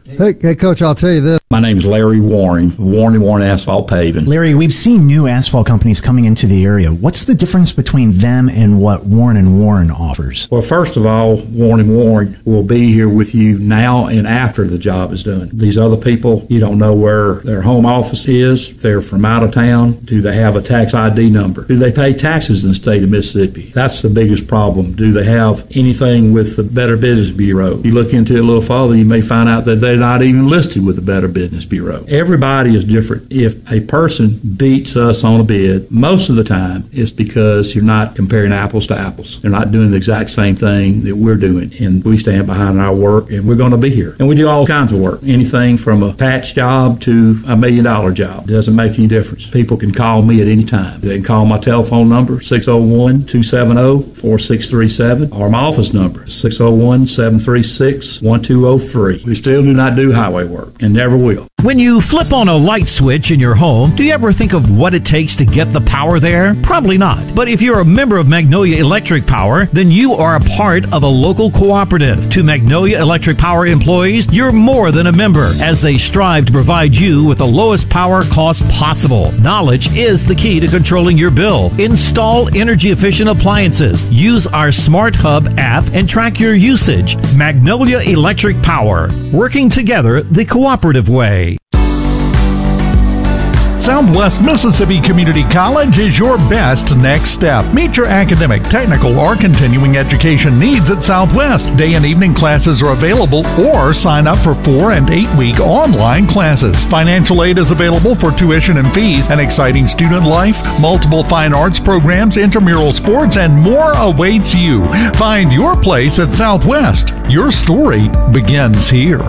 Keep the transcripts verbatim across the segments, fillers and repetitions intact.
Hey, hey, Coach, I'll tell you this. My name's Larry Warren, Warren and Warren Asphalt Paving. Larry, we've seen new asphalt companies coming into the area. What's the difference between them and what Warren and Warren offers? Well, first of all, Warren and Warren will be here with you now and after the job is done. These other people, you don't know where their home office is. If they're from out of town. Do they have a tax I D number? Do they pay taxes in the state of Mississippi? That's the biggest problem. Do they have anything with the Better Business Bureau? You look into it a little further, you may find out that they're not even listed with the Better Business Bureau. Everybody is different. If a person beats us on a bid, most of the time it's because you're not comparing apples to apples. They're not doing the exact same thing that we're doing, and we stand behind our work, and we're going to be here. And we do all kinds of work, anything from a patch job to a million dollar job. It doesn't make any difference. People can call me at any time. They can call my telephone number, six oh one, two seven oh, four six three seven, or my office number, six oh one, seven three six, one two oh three. We still do not do highway work and never will. When you flip on a light switch in your home, do you ever think of what it takes to get the power there? Probably not. But if you're a member of Magnolia Electric Power, then you are a part of a local cooperative. To Magnolia Electric Power employees, you're more than a member, as they strive to provide you with the lowest power cost possible. Knowledge is the key to controlling your bill. Install energy-efficient appliances. Use our Smart Hub app and track your usage. Magnolia Electric Power. Working together the cooperative way. Southwest Mississippi Community College is your best next step. Meet your academic, technical, or continuing education needs at Southwest. Day and evening classes are available, or sign up for four and eight week online classes. Financial aid is available for tuition and fees, an exciting student life, multiple fine arts programs, intramural sports, and more awaits you. Find your place at Southwest. Your story begins here.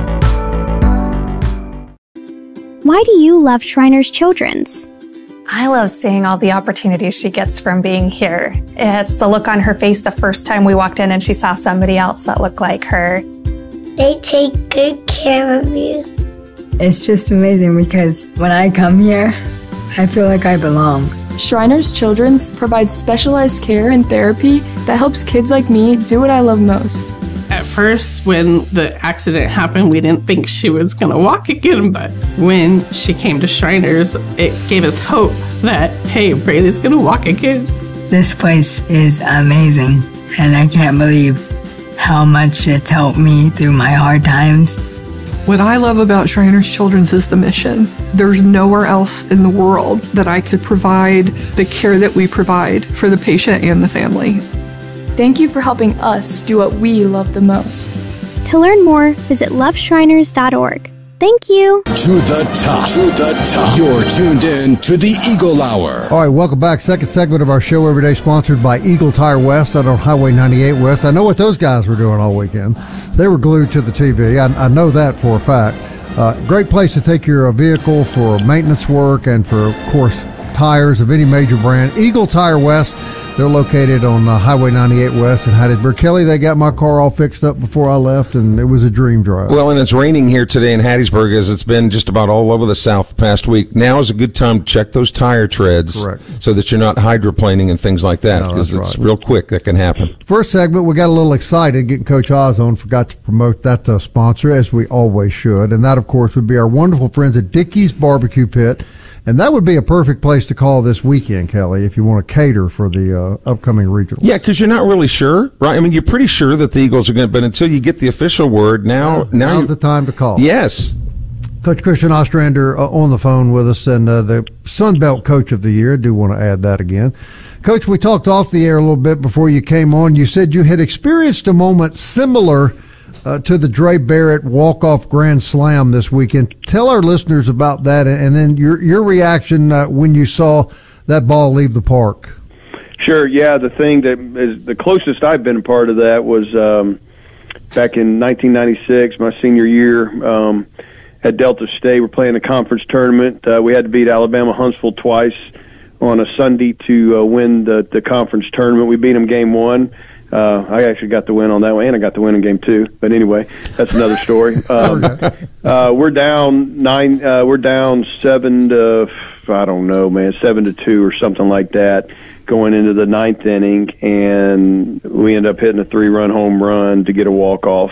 Why do you love Shriners Children's? I love seeing all the opportunities she gets from being here. It's the look on her face the first time we walked in and she saw somebody else that looked like her. They take good care of you. It's just amazing because when I come here, I feel like I belong. Shriners Children's provides specialized care and therapy that helps kids like me do what I love most. At first, when the accident happened, we didn't think she was going to walk again, but when she came to Shriners, it gave us hope that, hey, Braylee's going to walk again. This place is amazing, and I can't believe how much it's helped me through my hard times. What I love about Shriners Children's is the mission. There's nowhere else in the world that I could provide the care that we provide for the patient and the family. Thank you for helping us do what we love the most. To learn more, visit love shriners dot org. Thank you. To the top. To the top. You're tuned in to the Eagle Hour. All right, welcome back. Second segment of our show every day, sponsored by Eagle Tire West out on Highway ninety-eight West. I know what those guys were doing all weekend. They were glued to the T V. I, I know that for a fact. Uh, great place to take your vehicle for maintenance work and for, of course, tires of any major brand. Eagle Tire West. They're located on uh, Highway ninety-eight West in Hattiesburg. Kelly, they got my car all fixed up before I left, and it was a dream drive. Well, and it's raining here today in Hattiesburg, as it's been just about all over the South the past week. Now is a good time to check those tire treads. Correct. So that you're not hydroplaning and things like that, because no, it's right. real quick that can happen. First segment, we got a little excited getting Coach Oz on. Forgot to promote that uh, sponsor, as we always should. And that, of course, would be our wonderful friends at Dickey's Barbecue Pit. And that would be a perfect place to call this weekend, Kelly, if you want to cater for the uh, upcoming regionals. Yeah, because you're not really sure, right? I mean, you're pretty sure that the Eagles are going to, but until you get the official word, now... Yeah, now now's the time to call. Yes. Coach Christian Ostrander uh, on the phone with us, and uh, the Sun Belt Coach of the Year. I do want to add that again. Coach, we talked off the air a little bit before you came on. You said you had experienced a moment similar Uh, to the Dre Barrett walk-off grand slam this weekend. Tell our listeners about that, and then your your reaction uh, when you saw that ball leave the park. Sure, yeah. The thing that is the closest I've been a part of that was um, back in nineteen ninety-six, my senior year um, at Delta State. We're playing a conference tournament. Uh, we had to beat Alabama Huntsville twice on a Sunday to uh, win the, the conference tournament. We beat them game one. Uh, I actually got the win on that one, and I got the win in game two. But anyway, that's another story. Um, uh, we're down nine. Uh, we're down seven to I don't know, man, seven to two or something like that, going into the ninth inning, and we end up hitting a three-run home run to get a walk-off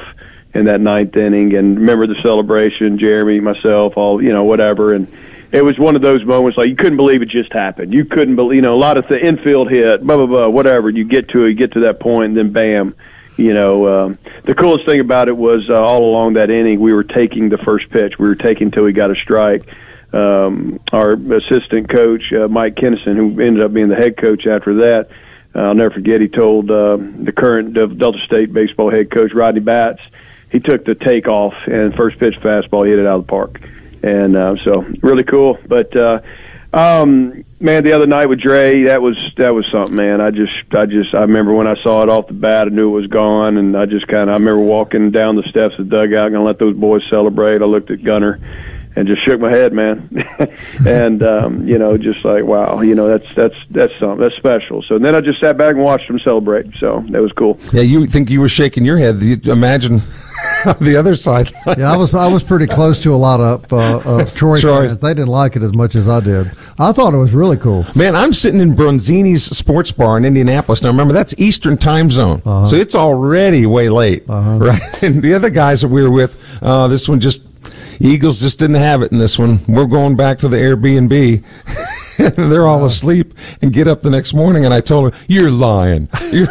in that ninth inning. And remember the celebration, Jeremy, myself, all, you know, whatever. And it was one of those moments like you couldn't believe it just happened. You couldn't believe, you know, a lot of the infield hit, blah, blah, blah, whatever. You get to it, you get to that point, and then bam. You know, um, the coolest thing about it was uh, all along that inning, we were taking the first pitch. We were taking till we got a strike. Um, our assistant coach, uh, Mike Kennison, who ended up being the head coach after that, uh, I'll never forget, he told uh, the current Delta State baseball head coach, Rodney Batts, he took the takeoff and first pitch fastball, hit it out of the park. And uh, so really cool. But, uh, um, man, the other night with Dre, that was that was something, man. I just, I just, I remember when I saw it off the bat, I knew it was gone, and I just kind of, I remember walking down the steps of the dugout, gonna let those boys celebrate. I looked at Gunner and just shook my head, man. and um, you know, just like, wow, you know, that's that's that's something that's special. So then I just sat back and watched them celebrate. So that was cool. Yeah, you think you were shaking your head? You imagine the other side. Yeah, I was I was pretty close to a lot of uh, of Troy Troy. fans. They didn't like it as much as I did. I thought it was really cool. Man, I'm sitting in Bronzini's Sports Bar in Indianapolis. Now, remember, that's Eastern time zone. Uh-huh. So it's already way late, uh-huh. right? And the other guys that we were with, uh, this one just, Eagles just didn't have it in this one. We're going back to the Airbnb. They're all asleep and get up the next morning, and I told her, you're lying. You're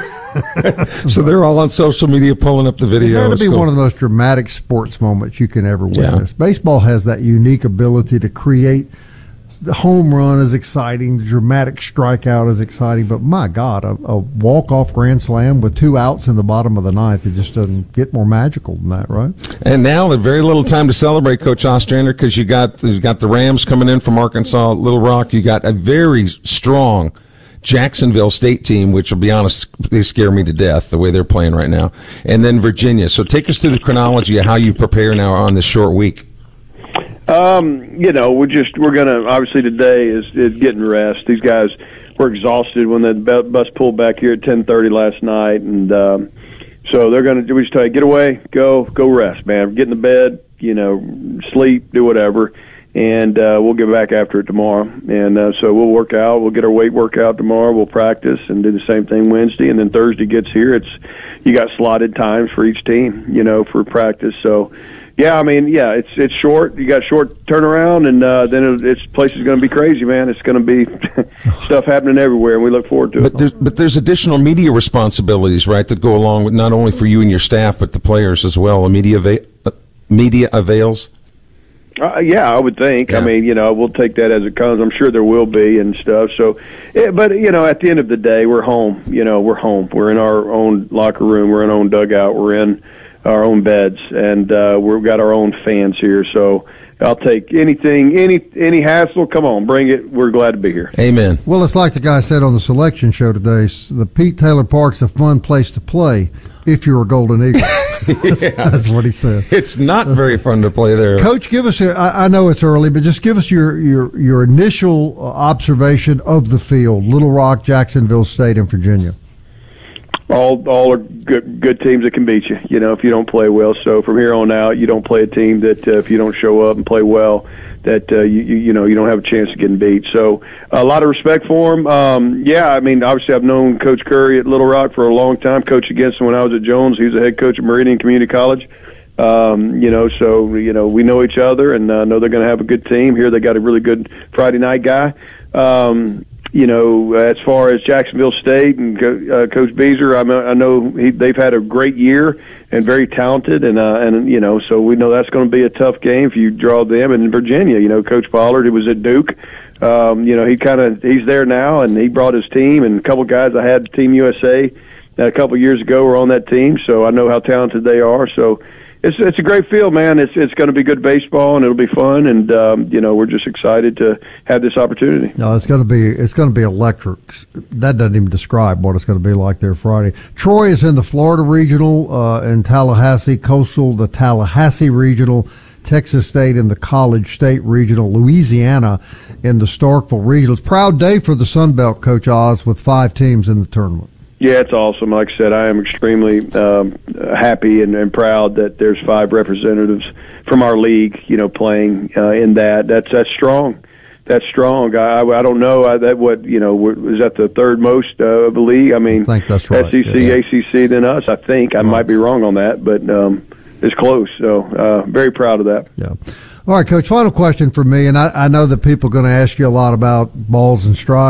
so they're all on social media pulling up the video. It had to be cool. one of the most dramatic sports moments you can ever witness. Yeah. Baseball has that unique ability to create. The home run is exciting. The dramatic strikeout is exciting. But, my God, a, a walk-off grand slam with two outs in the bottom of the ninth, it just doesn't get more magical than that, right? And now there's very little time to celebrate, Coach Ostrander, because you got, you got the Rams coming in from Arkansas, Little Rock. You got a very strong Jacksonville State team, which, will be honest, they scare me to death the way they're playing right now. And then Virginia. So take us through the chronology of how you prepare now on this short week. Um, you know, we're just, we're going to, obviously today is, is getting rest. These guys were exhausted when the bus pulled back here at ten thirty last night. And, um, so they're going to do, we just tell you, get away, go, go rest, man. Get in the bed, you know, sleep, do whatever. And, uh, we'll get back after it tomorrow. And, uh, so we'll work out, we'll get our weight workout tomorrow. We'll practice and do the same thing Wednesday. And then Thursday gets here. It's, you got slotted times for each team, you know, for practice. So, yeah, I mean, yeah, it's it's short. You got short turnaround, and uh, then it, it's place is going to be crazy, man. It's going to be stuff happening everywhere, and we look forward to but it. There's, but there's additional media responsibilities, right, that go along with not only for you and your staff, but the players as well. The media ava- uh, media avails. Uh, yeah, I would think. Yeah. I mean, you know, we'll take that as it comes. I'm sure there will be and stuff. So, yeah, but you know, at the end of the day, we're home. You know, we're home. We're in our own locker room. We're in our own dugout. We're in our own beds, and uh, we've got our own fans here. So I'll take anything, any any hassle. Come on, bring it. We're glad to be here. Amen. Well, it's like the guy said on the selection show today. The Pete Taylor Park's a fun place to play if you're a Golden Eagle. that's, yeah. that's what he said. It's not very fun to play there. Coach, give us, a, I, I know it's early, but just give us your, your, your initial uh, observation of the field, Little Rock, Jacksonville State, and Virginia. All all are good good teams that can beat you, you know, if you don't play well. So from here on out, you don't play a team that uh, if you don't show up and play well, that uh, you, you you know you don't have a chance of getting beat. So a lot of respect for them. Um, yeah, I mean, obviously I've known Coach Curry at Little Rock for a long time. Coached against him when I was at Jones. He was the head coach at Meridian Community College. Um, you know, so you know we know each other and uh, know they're going to have a good team. Here they got a really good Friday night guy. Um, You know, as far as Jacksonville State and uh, Coach Beazer, I, I know he, they've had a great year and very talented, and uh, and you know, so we know that's going to be a tough game if you draw them. And in Virginia, you know, Coach Pollard, who was at Duke, um, you know, he kind of he's there now, and he brought his team, and a couple guys I had Team U S A a couple years ago were on that team, so I know how talented they are. So. It's it's a great field, man. It's it's going to be good baseball, and it'll be fun. And um, you know, we're just excited to have this opportunity. No, it's going to be it's going to be electric. That doesn't even describe what it's going to be like there Friday. Troy is in the Florida Regional, uh, in Tallahassee, Coastal, the Tallahassee Regional, Texas State in the College State Regional, Louisiana in the Starkville Regional. It's a proud day for the Sun Belt, Coach Oz, with five teams in the tournament. Yeah, it's awesome. Like I said, I am extremely um, happy and, and proud that there's five representatives from our league, you know, playing uh, in that. That's that's strong. That's strong. I, I don't know I, that what you know is that the third most uh, of the league. I mean, I think that's right. S E C, yeah. A C C, then us. I think I might be wrong on that, but um, is close. So uh, very proud of that. Yeah. All right, Coach, final question for me, and I, I know that people are going to ask you a lot about balls and strikes.